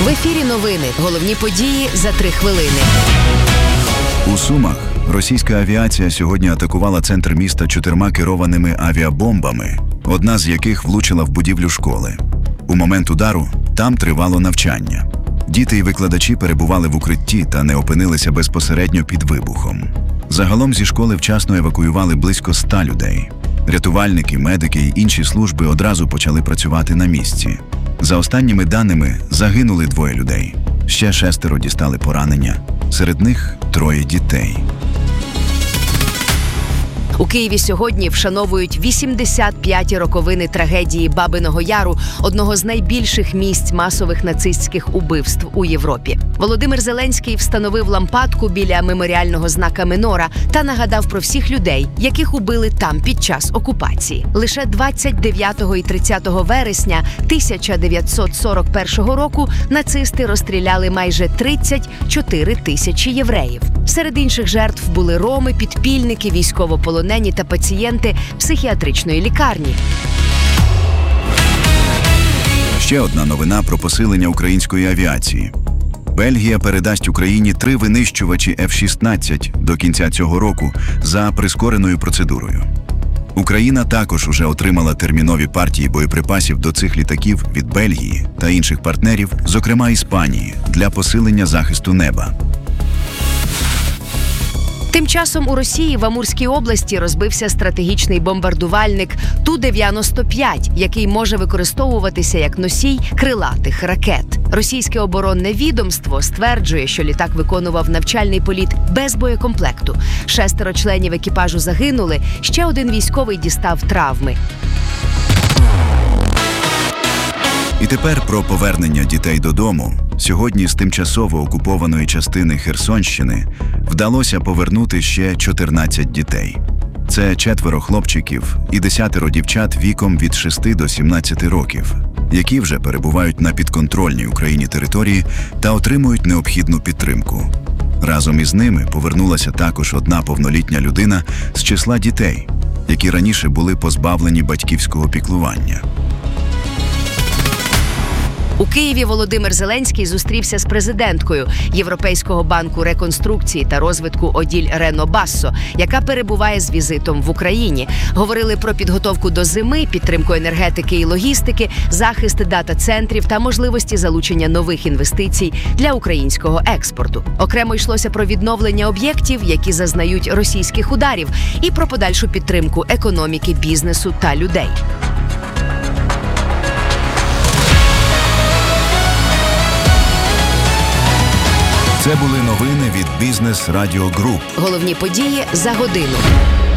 В ефірі новини. Головні події за 3 хвилини. У Сумах російська авіація сьогодні атакувала центр міста 4 керованими авіабомбами, одна з яких влучила в будівлю школи. У момент удару там тривало навчання. Діти і викладачі перебували в укритті та не опинилися безпосередньо під вибухом. Загалом зі школи вчасно евакуювали близько 100 людей. Рятувальники, медики й інші служби одразу почали працювати на місці. За останніми даними, загинули 2 людей. Ще 6 дістали поранення. Серед них 3 дітей. У Києві сьогодні вшановують 85 роковини трагедії Бабиного Яру, одного з найбільших місць масових нацистських убивств у Європі. Володимир Зеленський встановив лампадку біля меморіального знака Минора та нагадав про всіх людей, яких убили там під час окупації. Лише 29 і 30 вересня 1941 року нацисти розстріляли майже 34 тисячі євреїв. Серед інших жертв були роми, підпільники, військовополонені та пацієнти психіатричної лікарні. Ще одна новина про посилення української авіації. Бельгія передасть Україні 3 винищувачі F-16 до кінця цього року за прискореною процедурою. Україна також уже отримала термінові партії боєприпасів до цих літаків від Бельгії та інших партнерів, зокрема Іспанії, для посилення захисту неба. Тим часом у Росії в Амурській області розбився стратегічний бомбардувальник Ту-95, який може використовуватися як носій крилатих ракет. Російське оборонне відомство стверджує, що літак виконував навчальний політ без боєкомплекту. 6 членів екіпажу загинули, ще 1 військовий дістав травми. І тепер про повернення дітей додому. Сьогодні з тимчасово окупованої частини Херсонщини вдалося повернути ще 14 дітей. Це 4 хлопчиків і 10 дівчат віком від 6 до 17 років, які вже перебувають на підконтрольній Україні території та отримують необхідну підтримку. Разом із ними повернулася також 1 повнолітня людина з числа дітей, які раніше були позбавлені батьківського піклування. У Києві Володимир Зеленський зустрівся з президенткою Європейського банку реконструкції та розвитку Оділь Рено Бассо, яка перебуває з візитом в Україні. Говорили про підготовку до зими, підтримку енергетики і логістики, захист дата-центрів та можливості залучення нових інвестицій для українського експорту. Окремо йшлося про відновлення об'єктів, які зазнають російських ударів, і про подальшу підтримку економіки, бізнесу та людей. Це були новини від Бізнес Радіо Груп. Головні події за годину.